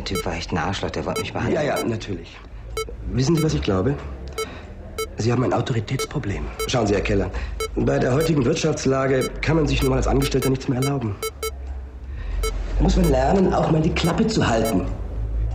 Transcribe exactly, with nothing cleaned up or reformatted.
Typ war echt ein Arschloch, der wollte mich behandeln. Ja, ja, natürlich. Wissen Sie, was ich glaube? Sie haben ein Autoritätsproblem. Schauen Sie, Herr Keller, bei der heutigen Wirtschaftslage kann man sich nun mal als Angestellter nichts mehr erlauben. Da muss man lernen, auch mal die Klappe zu halten.